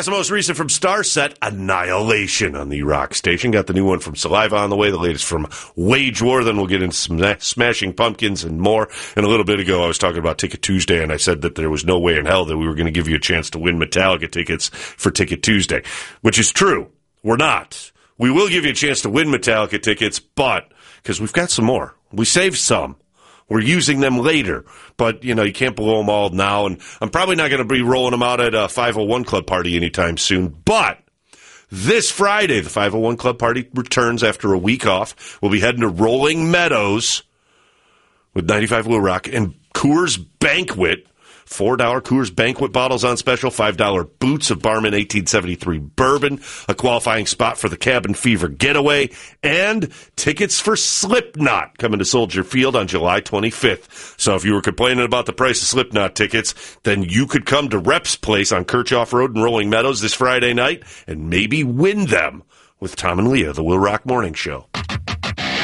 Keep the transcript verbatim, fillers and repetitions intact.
Got the most recent from Starset, Annihilation on the rock station. Got the new one from Saliva on the way, the latest from Wage War. Then we'll get into some Smashing Pumpkins and more. And a little bit ago, I was talking about Ticket Tuesday, and I said that there was no way in hell that we were going to give you a chance to win Metallica tickets for Ticket Tuesday, which is true. We're not. We will give you a chance to win Metallica tickets, but because we've got some more. We saved some. We're using them later, but, you know, you can't blow them all now, and I'm probably not going to be rolling them out at a five oh one Club party anytime soon, but this Friday, the five oh one Club party returns after a week off. We'll be heading to Rolling Meadows with ninety-five Will Rock and Coors Banquet. four dollar Coors Banquet bottles on special, five dollar boots of Barman eighteen seventy-three bourbon, a qualifying spot for the Cabin Fever getaway, and tickets for Slipknot coming to Soldier Field on July twenty-fifth. So if you were complaining about the price of Slipknot tickets, then you could come to Rep's Place on Kirchhoff Road in Rolling Meadows this Friday night and maybe win them with Tom and Leah, the Will Rock Morning Show.